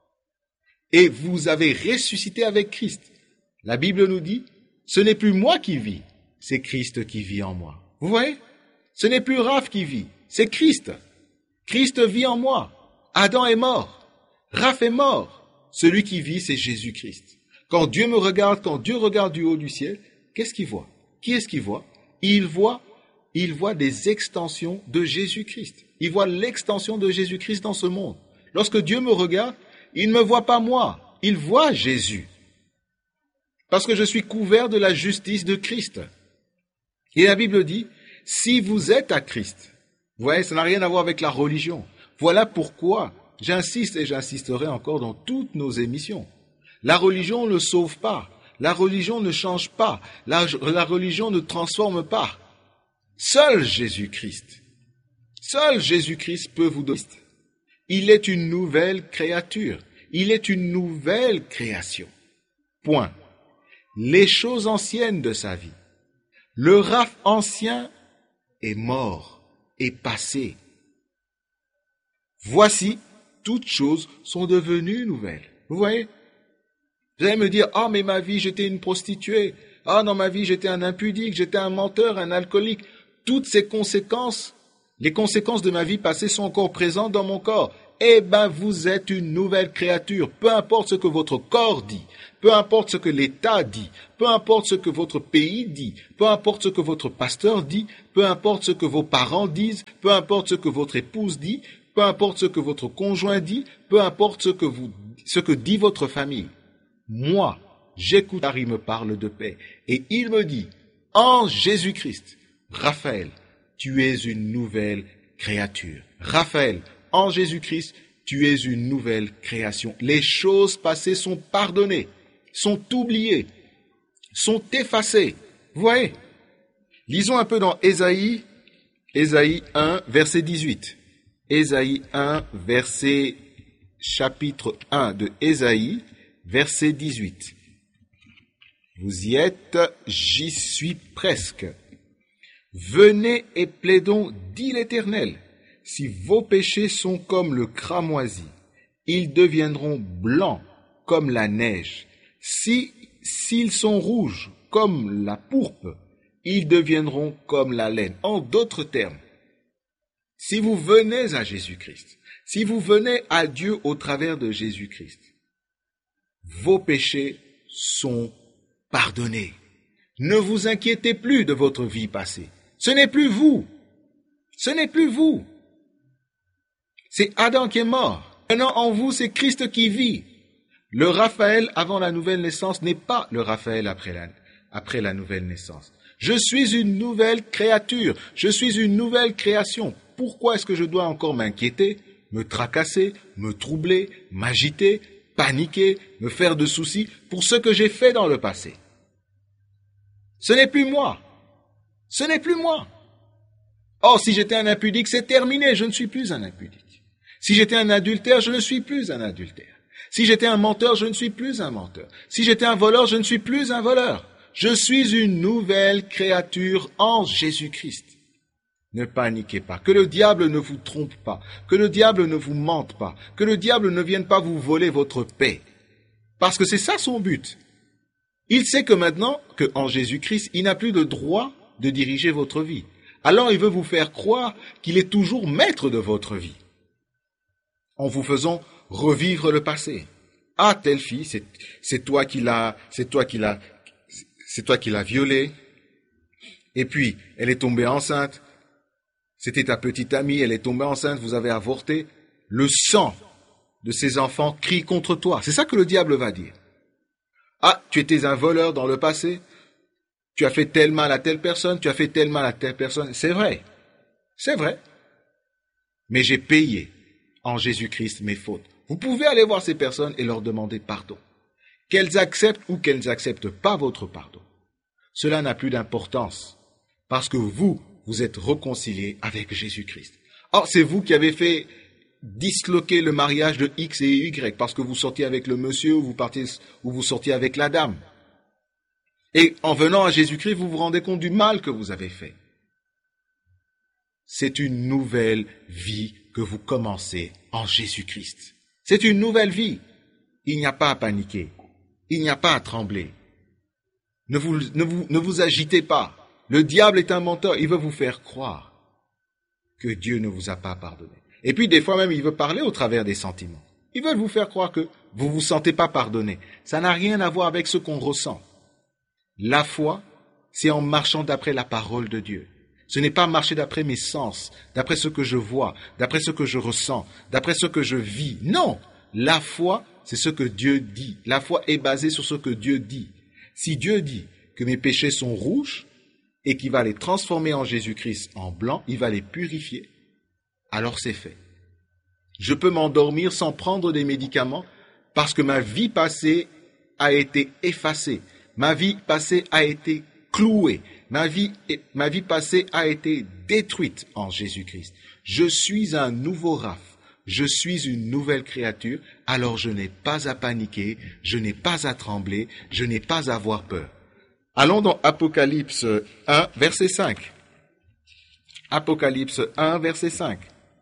Et vous avez ressuscité avec Christ. La Bible nous dit, ce n'est plus moi qui vis, c'est Christ qui vit en moi. Vous voyez? Ce n'est plus Raph qui vit, c'est Christ. Christ vit en moi. Adam est mort. Raph est mort. Celui qui vit, c'est Jésus-Christ. Quand Dieu me regarde, quand Dieu regarde du haut du ciel, qu'est-ce qu'il voit? Qui est-ce qu'il voit? Il voit, il voit des extensions de Jésus-Christ. Il voit l'extension de Jésus-Christ dans ce monde. Lorsque Dieu me regarde, il ne me voit pas moi, il voit Jésus. Parce que je suis couvert de la justice de Christ. Et la Bible dit, si vous êtes à Christ, vous voyez, ça n'a rien à voir avec la religion. Voilà pourquoi j'insiste et j'insisterai encore dans toutes nos émissions. La religion ne sauve pas, la religion ne change pas, la, la religion ne transforme pas. Seul Jésus-Christ, seul Jésus-Christ peut vous donner. Il est une nouvelle créature. Il est une nouvelle création. Point. Les choses anciennes de sa vie. Le Raph ancien est mort, est passé. Voici, toutes choses sont devenues nouvelles. Vous voyez? Vous allez me dire, ah, oh, mais ma vie, j'étais une prostituée. Ah, dans ma vie, j'étais un impudique, j'étais un menteur, un alcoolique. Toutes ces conséquences, les conséquences de ma vie passée sont encore présentes dans mon corps. eh ben vous êtes une nouvelle créature. Peu importe ce que votre corps dit, peu importe ce que l'État dit, peu importe ce que votre pays dit, peu importe ce que votre pasteur dit, peu importe ce que vos parents disent, peu importe ce que votre épouse dit, peu importe ce que votre conjoint dit, peu importe ce que vous, ce que dit votre famille. Moi, j'écoute, car il me parle de paix. Et il me dit, en Jésus-Christ, Raphaël, tu es une nouvelle créature. Raphaël, en Jésus-Christ, tu es une nouvelle création. Les choses passées sont pardonnées, sont oubliées, sont effacées. Vous voyez? Lisons un peu dans Ésaïe, Ésaïe un, verset dix-huit. Ésaïe un, verset, chapitre un de Ésaïe, verset dix-huit. Vous y êtes, j'y suis presque. Venez et plaidons, dit l'Éternel. Si vos péchés sont comme le cramoisi, ils deviendront blancs comme la neige. Si, s'ils sont rouges comme la pourpre, ils deviendront comme la laine. En d'autres termes, si vous venez à Jésus-Christ, si vous venez à Dieu au travers de Jésus-Christ, vos péchés sont pardonnés. Ne vous inquiétez plus de votre vie passée. Ce n'est plus vous. Ce n'est plus vous. C'est Adam qui est mort. Maintenant, en vous, c'est Christ qui vit. Le Raphaël avant la nouvelle naissance n'est pas le Raphaël après la, après la nouvelle naissance. Je suis une nouvelle créature. Je suis une nouvelle création. Pourquoi est-ce que je dois encore m'inquiéter, me tracasser, me troubler, m'agiter, paniquer, me faire de soucis pour ce que j'ai fait dans le passé? Ce n'est plus moi. Ce n'est plus moi. Or, si j'étais un impudique, c'est terminé. Je ne suis plus un impudique. Si j'étais un adultère, je ne suis plus un adultère. Si j'étais un menteur, je ne suis plus un menteur. Si j'étais un voleur, je ne suis plus un voleur. Je suis une nouvelle créature en Jésus-Christ. Ne paniquez pas. Que le diable ne vous trompe pas. Que le diable ne vous mente pas. Que le diable ne vienne pas vous voler votre paix. Parce que c'est ça son but. Il sait que maintenant, qu'en Jésus-Christ, il n'a plus le droit de diriger votre vie. Alors il veut vous faire croire qu'il est toujours maître de votre vie. En vous faisant revivre le passé. Ah, telle fille, c'est, c'est toi qui l'as, c'est toi qui l'as, c'est toi qui l'as violée. Et puis, elle est tombée enceinte. C'était ta petite amie, elle est tombée enceinte, vous avez avorté. Le sang de ses enfants crie contre toi. C'est ça que le diable va dire. Ah, tu étais un voleur dans le passé. Tu as fait tel mal à telle personne, tu as fait tel mal à telle personne. C'est vrai. C'est vrai. Mais j'ai payé en Jésus-Christ mes fautes. Vous pouvez aller voir ces personnes et leur demander pardon. Qu'elles acceptent ou qu'elles n'acceptent pas votre pardon. Cela n'a plus d'importance. Parce que vous, vous êtes réconciliés avec Jésus-Christ. Or, c'est vous qui avez fait disloquer le mariage de X et Y parce que vous sortiez avec le monsieur ou vous partiez, ou vous sortiez avec la dame. Et en venant à Jésus-Christ, vous vous rendez compte du mal que vous avez fait. C'est une nouvelle vie que vous commencez en Jésus-Christ. C'est une nouvelle vie. Il n'y a pas à paniquer. Il n'y a pas à trembler. Ne vous, ne vous, ne vous agitez pas. Le diable est un menteur. Il veut vous faire croire que Dieu ne vous a pas pardonné. Et puis des fois même, il veut parler au travers des sentiments. Il veut vous faire croire que vous ne vous sentez pas pardonné. Ça n'a rien à voir avec ce qu'on ressent. La foi, c'est en marchant d'après la parole de Dieu. Ce n'est pas marcher d'après mes sens, d'après ce que je vois, d'après ce que je ressens, d'après ce que je vis. Non, la foi, c'est ce que Dieu dit. La foi est basée sur ce que Dieu dit. Si Dieu dit que mes péchés sont rouges et qu'il va les transformer en Jésus-Christ en blanc, il va les purifier, alors c'est fait. Je peux m'endormir sans prendre des médicaments parce que ma vie passée a été effacée. Ma vie passée a été clouée. Ma vie, ma vie passée a été détruite en Jésus-Christ. Je suis un nouveau Raph. Je suis une nouvelle créature. Alors je n'ai pas à paniquer. Je n'ai pas à trembler. Je n'ai pas à avoir peur. Allons dans Apocalypse un, verset cinq. Apocalypse un, verset cinq.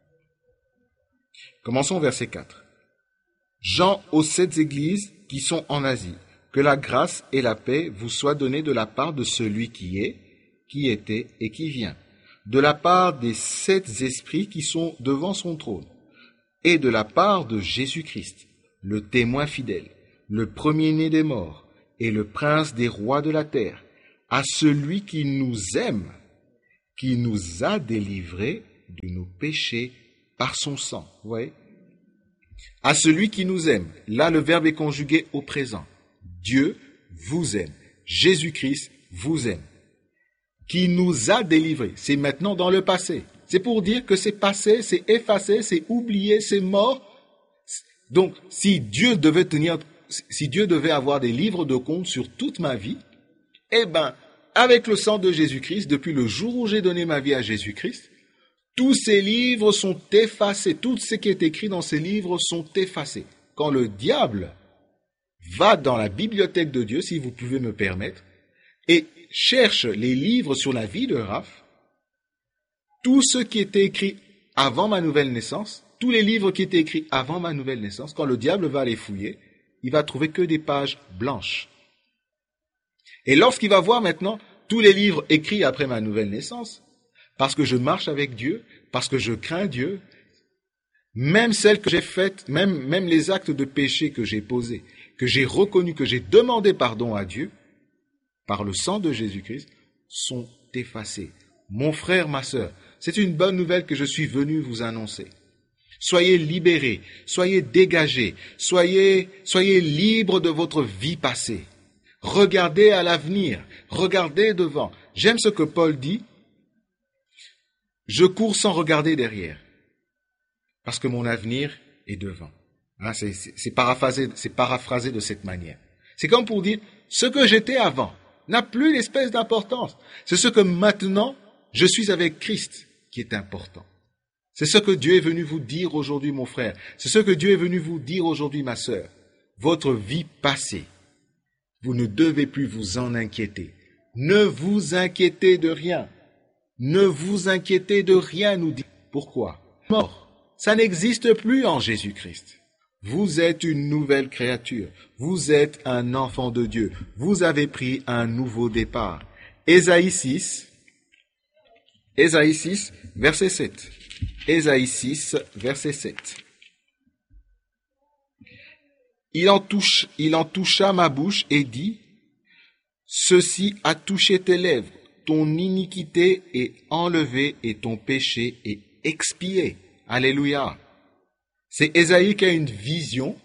Commençons verset quatre. Jean aux sept églises qui sont en Asie. Que la grâce et la paix vous soient données de la part de celui qui est, qui était et qui vient, de la part des sept esprits qui sont devant son trône, et de la part de Jésus-Christ, le témoin fidèle, le premier-né des morts et le prince des rois de la terre, à celui qui nous aime, qui nous a délivrés de nos péchés par son sang. Vous voyez? À celui qui nous aime. Là, le verbe est conjugué au présent. Dieu vous aime. Jésus-Christ vous aime. Qui nous a délivrés. C'est maintenant dans le passé. C'est pour dire que c'est passé, c'est effacé, c'est oublié, c'est mort. Donc, si Dieu devait tenir, si Dieu devait avoir des livres de compte sur toute ma vie, eh ben, avec le sang de Jésus-Christ, depuis le jour où j'ai donné ma vie à Jésus-Christ, tous ces livres sont effacés. Tout ce qui est écrit dans ces livres sont effacés. Quand le diable va dans la bibliothèque de Dieu, si vous pouvez me permettre, et cherche les livres sur la vie de Raph, tout ce qui était écrit avant ma nouvelle naissance, tous les livres qui étaient écrits avant ma nouvelle naissance, quand le diable va les fouiller, il va trouver que des pages blanches. Et lorsqu'il va voir maintenant tous les livres écrits après ma nouvelle naissance, parce que je marche avec Dieu, parce que je crains Dieu, même celles que j'ai faites, même, même les actes de péché que j'ai posés, que j'ai reconnus, que j'ai demandé pardon à Dieu, par le sang de Jésus-Christ, sont effacés. Mon frère, ma sœur, c'est une bonne nouvelle que je suis venu vous annoncer. Soyez libérés, soyez dégagés, soyez, soyez libres de votre vie passée. Regardez à l'avenir, regardez devant. J'aime ce que Paul dit. Je cours sans regarder derrière, parce que mon avenir est devant. Hein, c'est, c'est, c'est, paraphrasé, c'est paraphrasé de cette manière. C'est comme pour dire, ce que j'étais avant n'a plus l'espèce d'importance. C'est ce que maintenant, je suis avec Christ qui est important. C'est ce que Dieu est venu vous dire aujourd'hui, mon frère. C'est ce que Dieu est venu vous dire aujourd'hui, ma sœur. Votre vie passée, vous ne devez plus vous en inquiéter. Ne vous inquiétez de rien. Ne vous inquiétez de rien, nous dit. Pourquoi? Mort. Ça n'existe plus en Jésus-Christ. Vous êtes une nouvelle créature. Vous êtes un enfant de Dieu. Vous avez pris un nouveau départ. Ésaïe six, Ésaïe six, verset sept. Ésaïe six, verset sept. Il en, touche, il en toucha ma bouche et dit, « Ceci a touché tes lèvres. Ton iniquité est enlevée et ton péché est expié. » Alléluia. C'est Ésaïe qui a une vision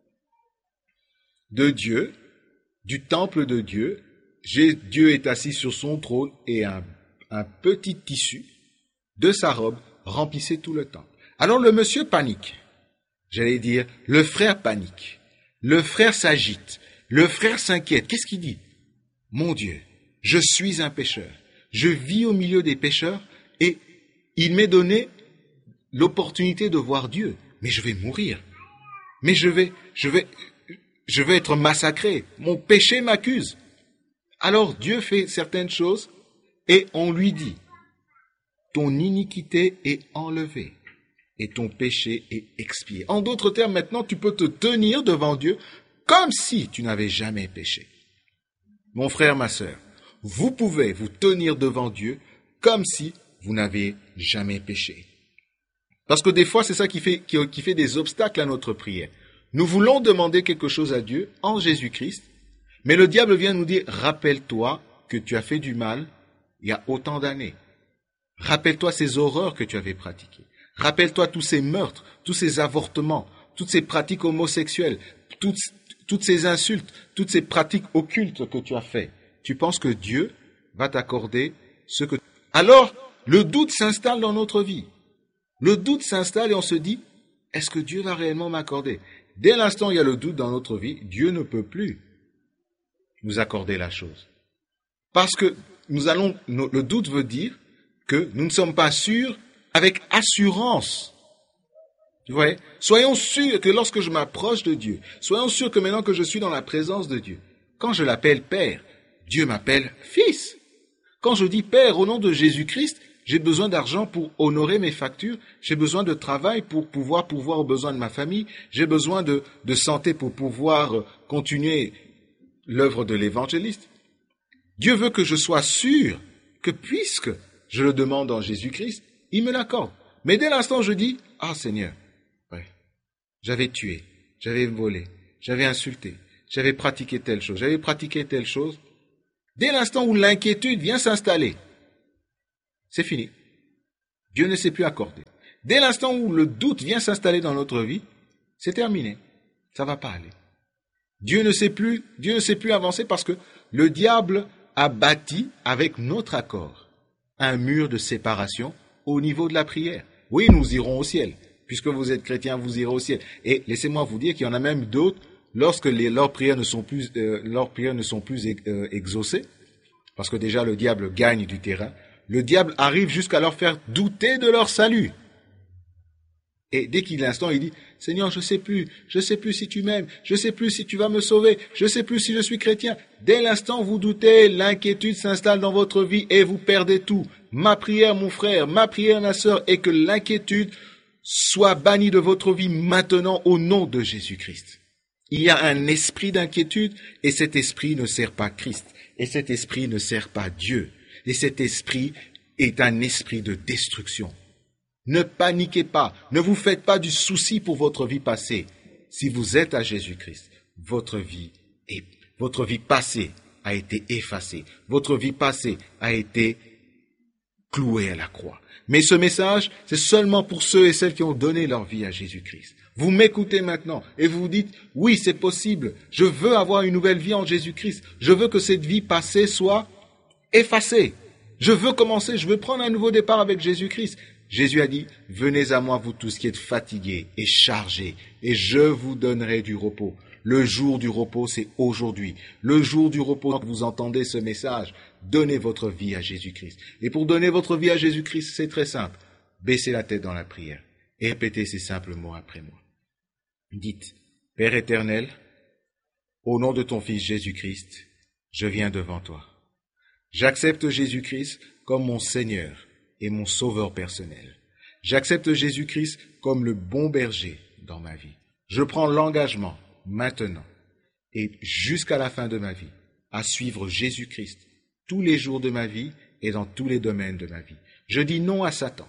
de Dieu, du temple de Dieu. Dieu est assis sur son trône et un, un petit tissu de sa robe remplissait tout le temple. Alors le monsieur panique. J'allais dire, le frère panique. Le frère s'agite. Le frère s'inquiète. Qu'est-ce qu'il dit? Mon Dieu, je suis un pécheur. Je vis au milieu des pécheurs et il m'est donné l'opportunité de voir Dieu. Mais je vais mourir. Mais je vais, je vais, je vais être massacré. Mon péché m'accuse. Alors Dieu fait certaines choses et on lui dit, ton iniquité est enlevée et ton péché est expié. En d'autres termes, maintenant, tu peux te tenir devant Dieu comme si tu n'avais jamais péché. Mon frère, ma sœur, vous pouvez vous tenir devant Dieu comme si vous n'avez jamais péché. Parce que des fois, c'est ça qui fait, qui, qui fait des obstacles à notre prière. Nous voulons demander quelque chose à Dieu en Jésus-Christ, mais le diable vient nous dire, rappelle-toi que tu as fait du mal il y a autant d'années. Rappelle-toi ces horreurs que tu avais pratiquées. Rappelle-toi tous ces meurtres, tous ces avortements, toutes ces pratiques homosexuelles, toutes, toutes ces insultes, toutes ces pratiques occultes que tu as faites. Tu penses que Dieu va t'accorder ce que... Alors, le doute s'installe dans notre vie. Le doute s'installe et on se dit, est-ce que Dieu va réellement m'accorder? Dès l'instant où il y a le doute dans notre vie, Dieu ne peut plus nous accorder la chose. Parce que nous allons, le doute veut dire que nous ne sommes pas sûrs avec assurance. Tu vois? Soyons sûrs que lorsque je m'approche de Dieu, soyons sûrs que maintenant que je suis dans la présence de Dieu, quand je l'appelle Père, Dieu m'appelle Fils. Quand je dis Père au nom de Jésus-Christ, j'ai besoin d'argent pour honorer mes factures, j'ai besoin de travail pour pouvoir pourvoir aux besoins de ma famille, j'ai besoin de, de santé pour pouvoir continuer l'œuvre de l'évangéliste. Dieu veut que je sois sûr que puisque je le demande en Jésus-Christ, il me l'accorde. Mais dès l'instant où je dis, ah Seigneur, ouais, j'avais tué, j'avais volé, j'avais insulté, j'avais pratiqué telle chose, j'avais pratiqué telle chose. Dès l'instant où l'inquiétude vient s'installer, c'est fini. Dieu ne s'est plus accordé. Dès l'instant où le doute vient s'installer dans notre vie, c'est terminé. Ça ne va pas aller. Dieu ne sait plus, Dieu ne sait plus avancer parce que le diable a bâti avec notre accord un mur de séparation au niveau de la prière. Oui, nous irons au ciel. Puisque vous êtes chrétiens, vous irez au ciel. Et laissez-moi vous dire qu'il y en a même d'autres, lorsque les, leurs prières ne sont plus, euh, leurs prières ne sont plus euh, exaucées, parce que déjà le diable gagne du terrain, le diable arrive jusqu'à leur faire douter de leur salut. Et dès qu'il l'instant, il dit, Seigneur, je sais plus, je sais plus si tu m'aimes, je sais plus si tu vas me sauver, je sais plus si je suis chrétien. Dès l'instant, vous doutez, l'inquiétude s'installe dans votre vie et vous perdez tout. Ma prière, mon frère, ma prière, ma sœur, est que l'inquiétude soit bannie de votre vie maintenant au nom de Jésus-Christ. Il y a un esprit d'inquiétude et cet esprit ne sert pas Christ. Et cet esprit ne sert pas Dieu. Et cet esprit est un esprit de destruction. Ne paniquez pas, ne vous faites pas du souci pour votre vie passée. Si vous êtes à Jésus-Christ, votre vie est, votre vie passée a été effacée. Votre vie passée a été clouée à la croix. Mais ce message, c'est seulement pour ceux et celles qui ont donné leur vie à Jésus-Christ. Vous m'écoutez maintenant et vous vous dites, oui, c'est possible, je veux avoir une nouvelle vie en Jésus-Christ. Je veux que cette vie passée soit effacée. Je veux commencer, je veux prendre un nouveau départ avec Jésus-Christ. Jésus a dit, venez à moi vous tous qui êtes fatigués et chargés, et je vous donnerai du repos. Le jour du repos, c'est aujourd'hui. Le jour du repos, quand vous entendez ce message, donnez votre vie à Jésus-Christ. Et pour donner votre vie à Jésus-Christ, c'est très simple. Baissez la tête dans la prière et répétez ces simples mots après moi. Dites, Père éternel, au nom de ton Fils Jésus-Christ, je viens devant toi. J'accepte Jésus-Christ comme mon Seigneur et mon Sauveur personnel. J'accepte Jésus-Christ comme le bon berger dans ma vie. Je prends l'engagement maintenant et jusqu'à la fin de ma vie à suivre Jésus-Christ tous les jours de ma vie et dans tous les domaines de ma vie. Je dis non à Satan.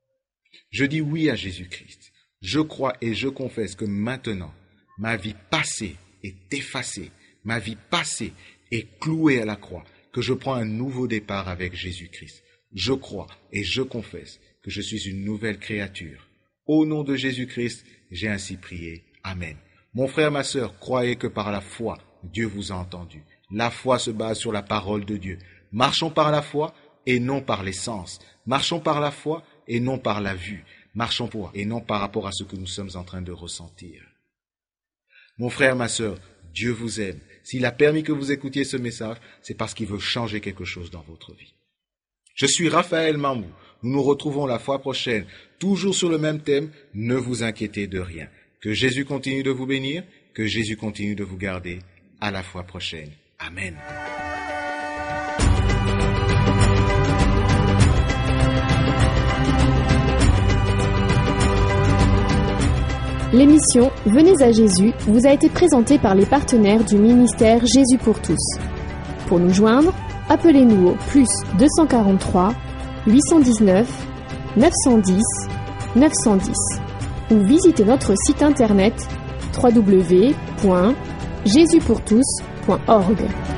Je dis oui à Jésus-Christ. Je crois et je confesse que maintenant, ma vie passée est effacée. Ma vie passée est clouée à la croix, que je prends un nouveau départ avec Jésus-Christ. Je crois et je confesse que je suis une nouvelle créature. Au nom de Jésus-Christ, j'ai ainsi prié. Amen. Mon frère, ma sœur, croyez que par la foi, Dieu vous a entendu. La foi se base sur la parole de Dieu. Marchons par la foi et non par les sens. Marchons par la foi et non par la vue. Marchons pour et non par rapport à ce que nous sommes en train de ressentir. Mon frère, ma sœur, Dieu vous aime. S'il a permis que vous écoutiez ce message, c'est parce qu'il veut changer quelque chose dans votre vie. Je suis Raphaël Mambou. Nous nous retrouvons la fois prochaine, toujours sur le même thème. Ne vous inquiétez de rien. Que Jésus continue de vous bénir, que Jésus continue de vous garder. À la fois prochaine. Amen. L'émission Venez à Jésus vous a été présentée par les partenaires du ministère Jésus pour tous. Pour nous joindre, appelez-nous au plus deux cent quarante-trois, huit cent dix-neuf, neuf cent dix, neuf cent dix ou visitez notre site internet w w w point jésus pour tous point org.